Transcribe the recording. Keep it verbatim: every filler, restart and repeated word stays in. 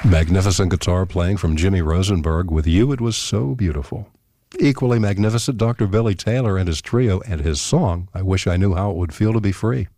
Magnificent guitar playing from Jimmy Rosenberg with You It Was So Beautiful. Equally magnificent, Doctor Billy Taylor and his trio and his song, I Wish I Knew How It Would Feel to Be Free.